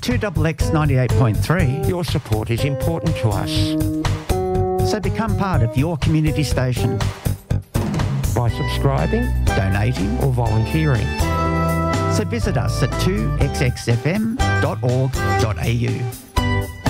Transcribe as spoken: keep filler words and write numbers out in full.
two X X ninety-eight point three. Your support is important to us. So become part of your community station by subscribing, donating or volunteering. So visit us at two x x f m dot org dot a u.